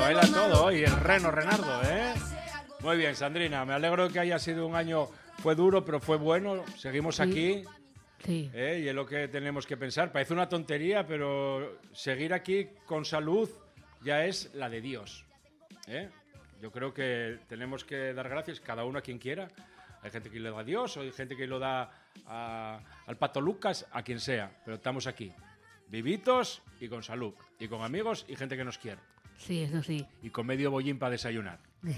baila todo hoy, el reno Renardo, ¿eh? Muy bien, Sandrina, me alegro que haya sido un año, fue duro, pero fue bueno, seguimos aquí. Sí. Y es lo que tenemos que pensar. Parece una tontería, pero seguir aquí con salud ya es la de Dios. Yo creo que tenemos que dar gracias cada uno a quien quiera. Hay gente que lo da a Dios, o hay gente que lo da al Pato Lucas, a quien sea. Pero estamos aquí, vivitos y con salud. Y con amigos y gente que nos quiere. Sí, eso sí. Y con medio bollín para desayunar.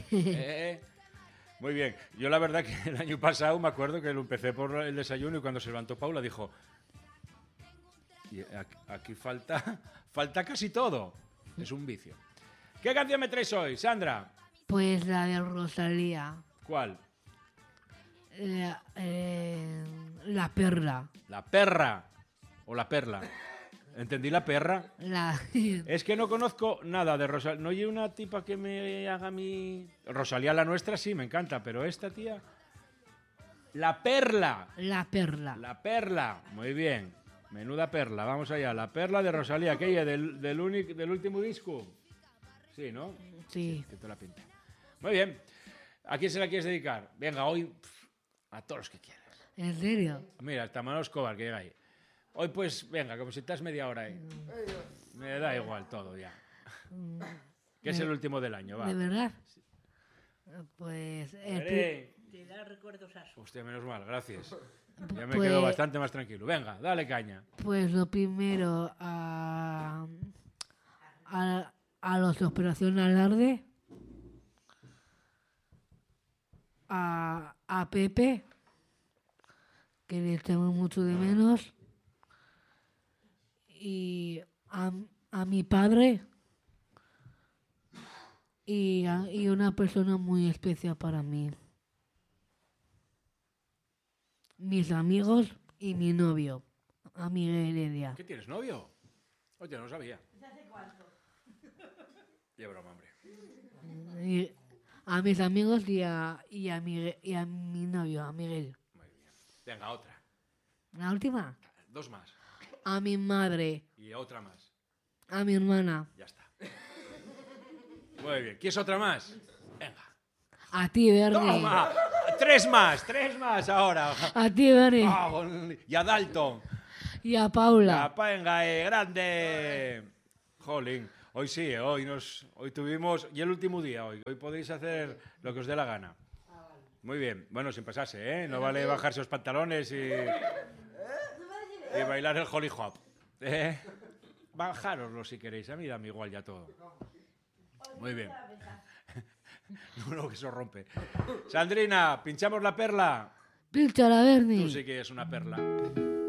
Muy bien. Yo la verdad que el año pasado me acuerdo que lo empecé por el desayuno y cuando se levantó Paula dijo, y aquí falta casi todo. Es un vicio. ¿Qué canción me traes hoy, Sandra? Pues la de Rosalía. ¿Cuál? La perla. La perra o la perla. ¿Entendí la perra? Es que no conozco nada de Rosalía. No hay una tipa que me haga mi... Rosalía la nuestra sí, me encanta, pero esta tía... La perla. La perla. La perla. Muy bien. Menuda perla. Vamos allá. La perla de Rosalía. ¿Aquella del último disco? Sí, ¿no? Sí. Que te la pinta. Muy bien. ¿A quién se la quieres dedicar? Venga, hoy a todos los que quieras. ¿En serio? Mira, hasta Manolo Escobar, que llega ahí. Hoy pues, venga, como si estás media hora ahí. Me da igual todo ya. Que es el último del año, va. ¿De verdad? Pues... Te da recuerdos a eso. Hostia, menos mal, gracias. Ya me Pues- quedo bastante más tranquilo. Venga, dale caña. Pues lo primero a los de Operación Alarde, a Pepe, que le echamos mucho de menos, y a mi padre, y una persona muy especial para mí. Mis amigos y mi novio, a Miguel Heredia. ¿Qué tienes, novio? Oye, no lo sabía. Qué broma, hombre. Y a mis amigos y a mi novio, a Miguel. Muy bien. Venga, otra. La última, 2 más. a mi madre, Y otra más. a mi hermana, Ya está. Muy bien. ¿Quieres otra más? Venga. a ti, Bernie. ¡Toma! 3 más ahora. A ti, Bernie. Y a Dalton. Y a Paula. Venga, grande. Jolín. Hoy sí, hoy tuvimos... Y el último día hoy. Hoy podéis hacer lo que os dé la gana. Muy bien. Bueno, sin pasarse, ¿eh? No vale bajarse los pantalones y bailar el holly hop. Bajároslo si queréis. A mí dame igual ya todo. Muy bien. No, que eso rompe. Sandrina, pinchamos la perla. Pílchala, Bernie. Tú sí que es una perla.